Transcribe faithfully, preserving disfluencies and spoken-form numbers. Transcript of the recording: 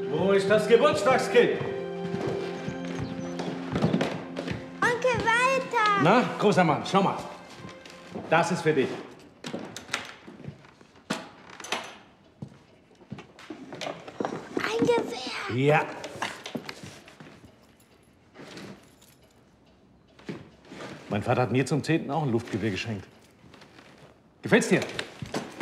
Wo ist das Geburtstagskind? Onkel Walter! Na, großer Mann, schau mal. Das ist für dich. Ein Gewehr! Ja. Mein Vater hat mir zum Zehnten auch ein Luftgewehr geschenkt. Gefällt's dir?